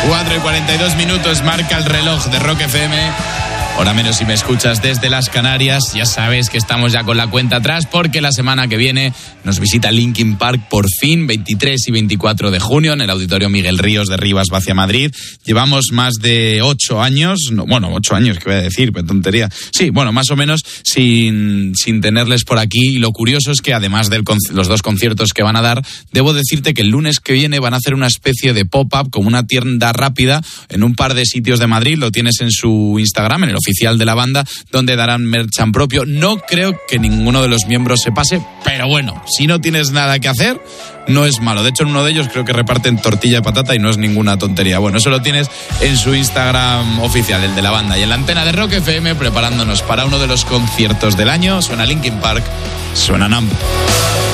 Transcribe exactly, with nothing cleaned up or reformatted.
cuatro y cuarenta y dos minutos marca el reloj de Rock F M. Hora menos si me escuchas desde las Canarias. Ya sabes que estamos ya con la cuenta atrás porque la semana que viene nos visita Linkin Park por fin, veintitrés y veinticuatro de junio en el Auditorio Miguel Ríos de Rivas, Vacia, Madrid. Llevamos más de ocho años, no, bueno, ocho años, ¿qué voy a decir? Qué tontería. Sí, bueno, más o menos sin, sin tenerles por aquí. Y lo curioso es que además de los dos conciertos que van a dar, debo decirte que el lunes que viene van a hacer una especie de pop-up, como una tienda rápida, en un par de sitios de Madrid. Lo tienes en su Instagram, en el oficial de la banda, donde darán merchan propio. No creo que ninguno de los miembros se pase, pero bueno, si no tienes nada que hacer, no es malo. De hecho, en uno de ellos creo que reparten tortilla de patata y no es ninguna tontería. Bueno, eso lo tienes en su Instagram oficial, el de la banda. Y en la antena de Rock F M, preparándonos para uno de los conciertos del año, suena Linkin Park, suena Numb.